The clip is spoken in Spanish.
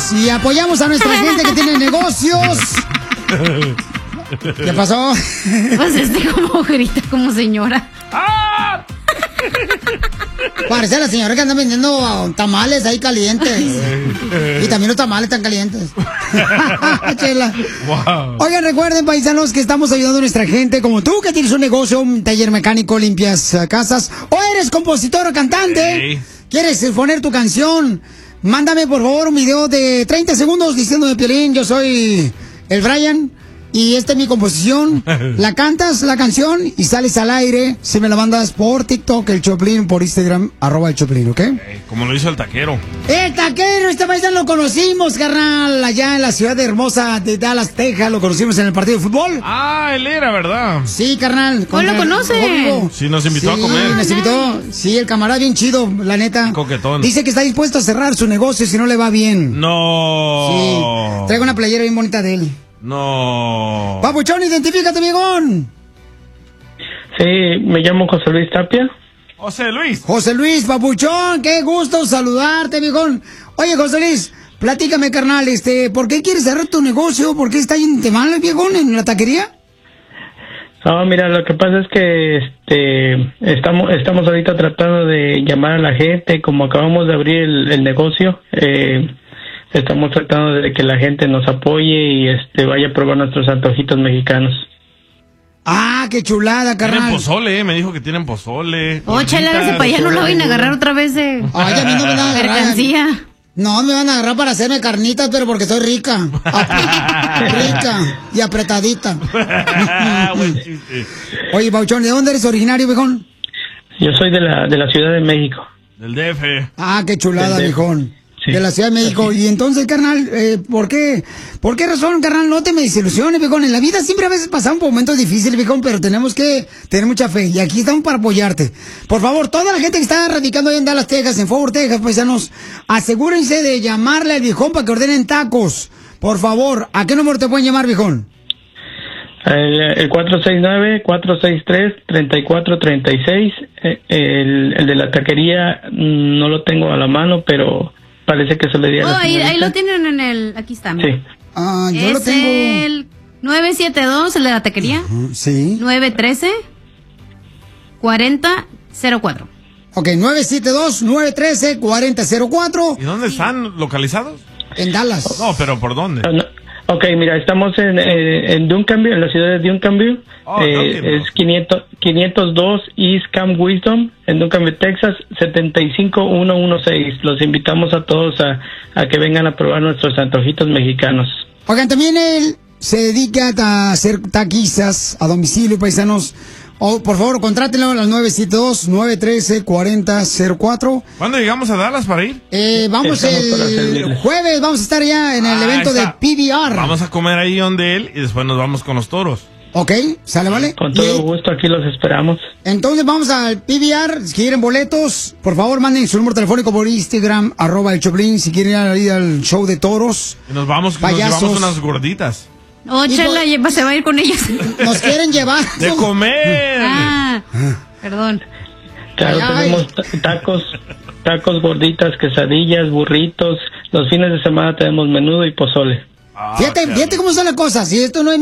negocios y apoyamos a nuestra gente que tiene negocios. ¿Qué pasó? Pues como grita como señora. ¡Ah! Parece la señora que anda vendiendo tamales ahí calientes. Y también los tamales están calientes. Chela. Wow. Oigan, recuerden, paisanos, que estamos ayudando a nuestra gente como tú, que tienes un negocio, un taller mecánico, limpias casas, o eres compositor o cantante. Hey. ¿Quieres poner tu canción? Mándame, por favor, un video de 30 segundos diciéndome, Piolín, yo soy el Brian. Y esta es mi composición. La cantas, la canción, y sales al aire. Si me la mandas por TikTok, el Choplin, por Instagram, @el Choplin, ¿ok? Como lo hizo el taquero. El taquero, este paisano lo conocimos, carnal, allá en la ciudad hermosa de Dallas, Texas. Lo conocimos en el partido de fútbol. Ah, él era, ¿verdad? Sí, carnal. ¿Cómo lo conoce? Sí, nos invitó a comer. Nos invitó. Sí, el camarada bien chido, la neta. Coquetón. Dice que está dispuesto a cerrar su negocio si no le va bien. No. Sí. Traigo una playera bien bonita de él. No. Papuchón, identifícate, viejón. Sí, me llamo José Luis Tapia. José Luis. José Luis, papuchón, qué gusto saludarte, viejón. Oye, José Luis, platícame, carnal, ¿por qué quieres cerrar tu negocio? ¿Por qué está yendo mal, viejón, en la taquería? No, mira, lo que pasa es que estamos ahorita tratando de llamar a la gente, como acabamos de abrir el negocio, estamos tratando de que la gente nos apoye y vaya a probar nuestros antojitos mexicanos. Ah, qué chulada, carnal. Tienen pozole, me dijo que tienen pozole. Chela, hágase para allá, no lo vayan a agarrar otra vez de Ay, a mí no me van a agarrar. mercancía. No, me van a agarrar para hacerme carnitas, pero porque soy rica. Rica y apretadita. Buen chiste. Oye, Pauchón, ¿de dónde eres originario, viejón? Yo soy de la Ciudad de México. Del DF. Ah, qué chulada, Del DF. viejón. Sí. De la Ciudad de México. Y entonces, carnal, ¿por qué razón, carnal? No te me desilusiones, viejón. En la vida siempre a veces pasamos momentos difíciles, viejón, pero tenemos que tener mucha fe. Y aquí estamos para apoyarte. Por favor, toda la gente que está radicando ahí en Dallas, Texas, en Fort Worth, Texas, paisanos, asegúrense de llamarle al viejón para que ordenen tacos. Por favor, ¿a qué número te pueden llamar, viejón? El 469-463-3436. El de la taquería no lo tengo a la mano, pero parece que se le di a la Ahí señorita. lo tienen en el... Aquí está. mira. Sí. Ah, yo lo Es tengo. el 972, el de la taquería. Sí. 913-4004. Ok, 972-913-4004. ¿Y dónde están localizados? En Dallas. No, pero ¿por dónde? Ah, no. Ok, mira, estamos en Duncanville, en la ciudad de Duncanville. Oh, Duncanville. Es 502 East Camp Wisdom, en Duncanville, Texas, 75116. Los invitamos a todos a que vengan a probar nuestros antojitos mexicanos. Oigan, también él se dedica a hacer taquizas a domicilio, paisanos. Por favor, contrátenlo al 972-913-4004. ¿Cuándo llegamos a Dallas para ir? Vamos Estamos para el servirles. jueves, vamos a estar ya en el evento de está. PBR. Vamos a comer ahí donde él y después nos vamos con los toros. Ok, ¿sale, vale? Con todo gusto, aquí los esperamos. Entonces vamos al PBR, si quieren boletos, por favor manden su número telefónico por Instagram, @el Choplin, si quieren ir al show de toros. Y nos vamos, Payasos. nos llevamos unas gorditas. Chela, se va a ir con ellas. Nos quieren llevar. ¡De comer! Perdón. Claro, Ay. tenemos tacos, gorditas, quesadillas, burritos. Los fines de semana tenemos menudo y pozole. Fíjate cómo son las cosas, si esto no es